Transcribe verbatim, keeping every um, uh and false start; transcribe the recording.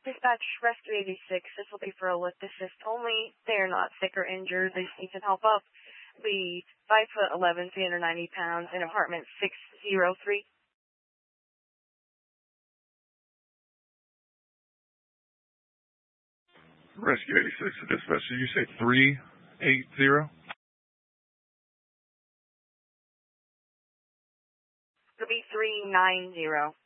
Dispatch Rescue eighty-six, this will be for a lift assist only. They are not sick or injured. They just need some help up. Be five foot eleven, three hundred ninety pounds, in apartment six oh three. Rescue eighty-six, dispatch, did you say three eight zero? It'll be three nine zero.